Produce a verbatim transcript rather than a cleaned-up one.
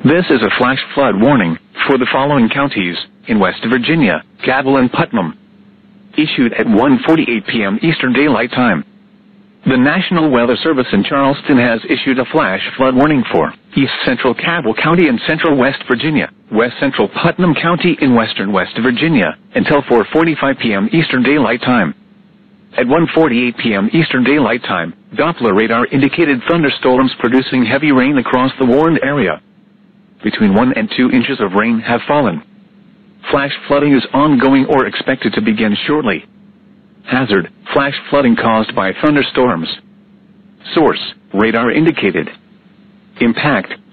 This is a flash flood warning for the following counties in West Virginia, Cabell and Putnam. Issued at one forty-eight p m Eastern Daylight Time. The National Weather Service in Charleston has issued a flash flood warning for East Central Cabell County in central West Virginia, West Central Putnam County in western West Virginia, until four forty-five p m Eastern Daylight Time. At one forty-eight p m Eastern Daylight Time, Doppler radar indicated thunderstorms producing heavy rain across the warned area. Between one and two inches of rain have fallen. Flash flooding is ongoing or expected to begin shortly. Hazard: flash flooding caused by thunderstorms. Source: radar indicated. Impact: